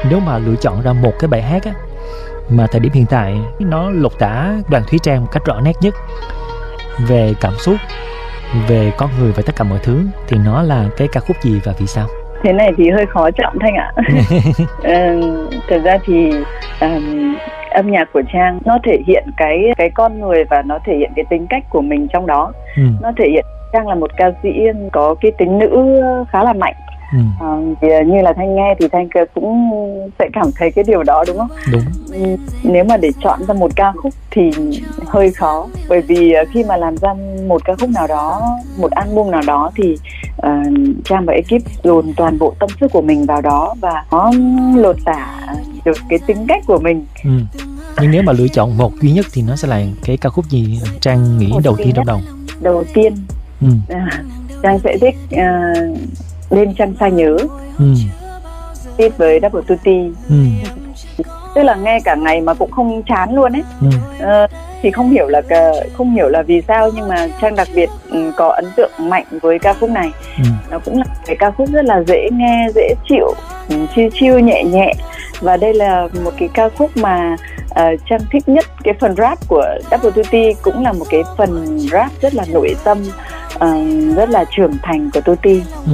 Nếu mà lựa chọn ra một cái bài hát á mà thời điểm hiện tại nó lột tả Đoàn Thúy Trang một cách rõ nét nhất về cảm xúc, về con người và tất cả mọi thứ, thì nó là cái ca khúc gì và vì sao? Thế này thì hơi khó chọn Thanh ạ. Thật ra thì âm nhạc của Trang nó thể hiện cái con người và nó thể hiện cái tính cách của mình trong đó. Nó thể hiện Trang là một ca sĩ có cái tính nữ khá là mạnh. Thì như là Thanh nghe thì Thanh cũng sẽ cảm thấy cái điều đó, đúng không? Đúng. Nếu mà để chọn ra một ca khúc thì hơi khó, bởi vì khi mà làm ra một ca khúc nào đó, một album nào đó thì Trang và ekip dồn toàn bộ tâm sức của mình vào đó và nó lột tả được cái tính cách của mình. Nhưng nếu mà lựa chọn một duy nhất thì nó sẽ là cái ca khúc gì Trang nghĩ đầu tiên trong đầu? Đầu tiên Trang sẽ thích Đêm Trăng Xa Nhớ tiếp với Double Tutti. Tức là nghe cả ngày mà cũng không chán luôn ấy. Thì không hiểu là vì sao, nhưng mà Trang đặc biệt có ấn tượng mạnh với ca khúc này. Nó cũng là cái ca khúc rất là dễ nghe, dễ chịu, chill nhẹ nhẹ. Và đây là một cái ca khúc mà Trang thích nhất. Cái phần rap của Double Tutti cũng là một cái phần rap rất là nội tâm, rất là trưởng thành của Tutti.